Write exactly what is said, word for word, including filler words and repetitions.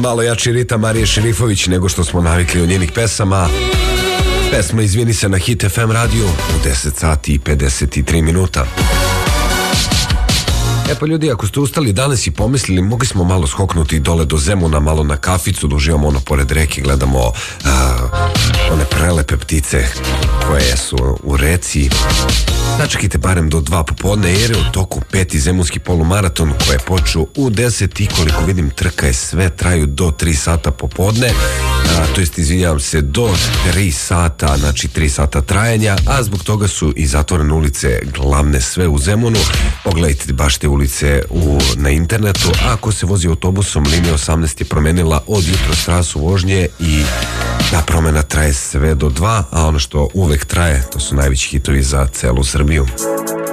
malo jači ritam Marije Šerifović nego što smo navikli od njenih pesama. Pesma Izvini se na Hit F M radiju u deset sati i pedeset tri minuta. E pa ljudi, ako ste ustali danas i pomislili, mogli smo malo skoknuti dole do Zemuna, malo na kaficu, da uživamo ono pored reke, gledamo a, one prelepe ptice koje su u reci. Načekajte barem do dva popodne, jer je u toku peti zemunski polumaraton koji je počeo u deset i koliko vidim trka je sve, traju do tri sata popodne, a, to jest izvinjavam se do tri sata, znači tri sata trajanja, a zbog toga su i zatvorene ulice glavne sve u Zemunu. Pogledajte baš te ulice u, na internetu. A ako se vozi autobusom, linija osamnaest je promenila od jutros trasu vožnje i ta promena traje sve do dva, a ono što uvek traje, to su najveći hitovi za celu Srbiju.